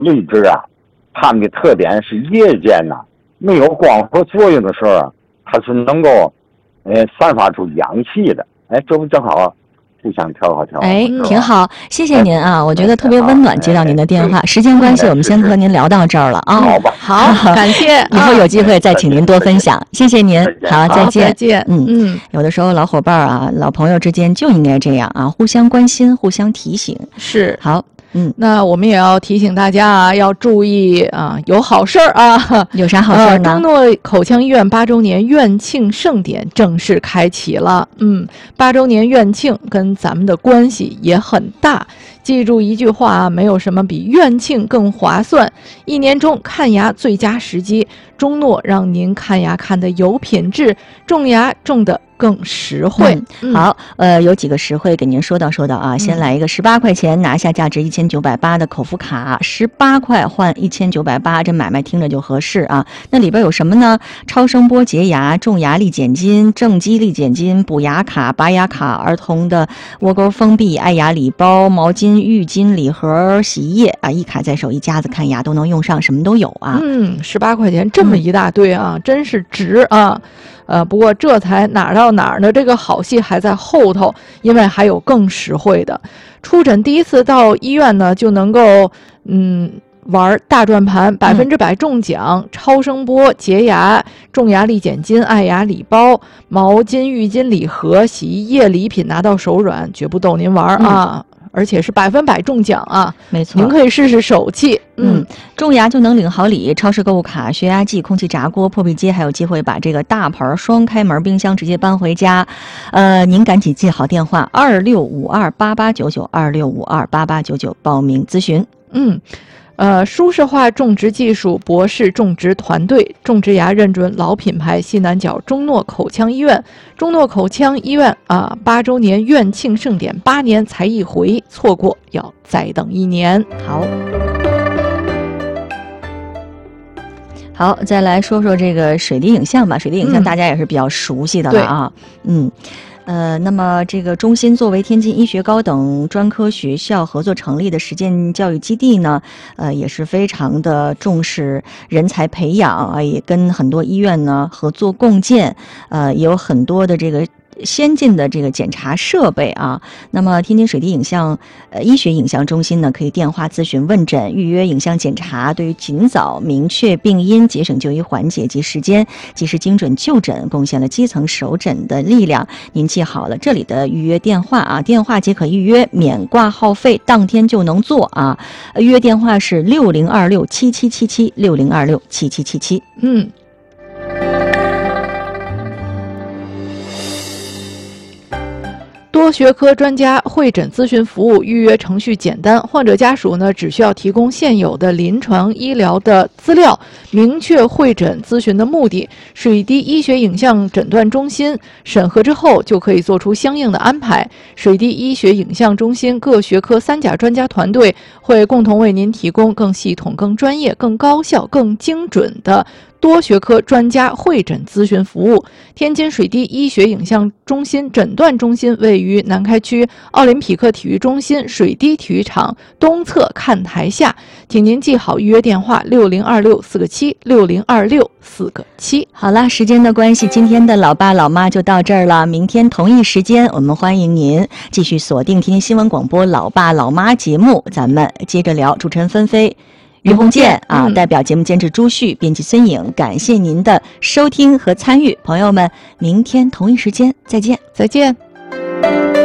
绿植啊，它们的特点是夜间呢，没有光合作用的时候啊，它是能够散发出氧气的。这不正好互相调和。 挺好，谢谢您啊，我觉得特别温暖，接到您的电话。时间关系，我们先和您聊到这儿了啊。 好吧， 好，感谢， 以后有机会再请您多分享。谢谢您，好，再见。 再见。 有的时候老伙伴啊，老朋友之间就应该这样啊，互相关心，互相提醒。 是， 好。 那我们也要提醒大家啊，要注意啊，有好事儿啊！ 有啥好事儿呢？ 中诺口腔医院8周年院庆盛典正式开启了。8周年院庆跟咱们的关系也很大。记住一句话啊，没有什么比院庆更划算。1年中看牙最佳时机，中诺让您看牙看得有品质，种牙种得更实惠。 好，有几个实惠给您说道啊。先来一个18块钱拿下价值1980的口服卡，18块换1980，这买卖听着就合适啊。那里边有什么呢？超声波洁牙、种牙力减筋、正畸力减筋、补牙卡、拔牙卡、儿童的窝沟封闭、爱牙礼包、毛巾、浴巾、礼盒、洗衣液啊，一卡在手，一家子看牙都能用上，什么都有啊。 18块钱这么一大堆啊，真是值啊。不过这才哪儿到哪儿呢？这个好戏还在后头，因为还有更实惠的。出诊第一次到医院呢，就能够玩大转盘，100%中奖，超声波洁牙、种牙力减筋、爱牙礼包、毛巾、浴巾礼盒、洗衣液礼品拿到手软，绝不逗您玩啊！而且是100%中奖啊！ 没错， 您可以试试手气。 种牙就能领好礼，超市购物卡、血压计、空气炸锅、破壁机，还有机会把这个大盆双开门冰箱直接搬回家。您赶紧记好电话26528899，26528899报名咨询。 舒适化种植技术博士种植团队，种植牙认准老品牌西南角中诺口腔医院。中诺口腔医院啊，8周年院庆盛典，8年才一回，错过要再等1年。 好，再来说说这个水滴影像吧。水滴影像大家也是比较熟悉的了啊。那么这个中心作为天津医学高等专科学校合作成立的实践教育基地呢，也是非常的重视人才培养啊，也跟很多医院呢合作共建，也有很多的这个先进的这个检查设备啊。那么天津水滴影像医学影像中心呢，可以电话咨询问诊、预约影像检查，对于尽早明确病因、节省就医环节及时间、及时精准就诊，贡献了基层首诊的力量。您记好了这里的预约电话啊，电话即可预约，免挂号费，当天就能做啊。预约电话是60267777，60267777。 多学科专家会诊咨询服务预约程序简单，患者家属呢只需要提供现有的临床医疗的资料，明确会诊咨询的目的，水滴医学影像诊断中心审核之后就可以做出相应的安排。水滴医学影像中心各学科3甲专家团队会共同为您提供更系统、更专业、更高效、更精准的多学科专家会诊咨询服务。天津水滴医学影像中心诊断中心位于南开区奥林匹克体育中心水滴体育场东侧看台下，请您记好预约电话602647，602647。 好了，时间的关系，今天的老爸老妈就到这儿了。明天同一时间，我们欢迎您继续锁定天津新闻广播老爸老妈节目，咱们接着聊。主持人纷飞、于红建啊，代表节目监制朱旭，编辑孙颖，感谢您的收听和参与，朋友们，明天同一时间再见， 再见。